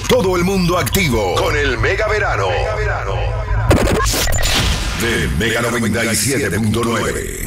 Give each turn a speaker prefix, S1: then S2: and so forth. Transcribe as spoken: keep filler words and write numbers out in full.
S1: todo el mundo activo con el Mega Verano. Mega Verano. De Mega noventa y siete punto nueve.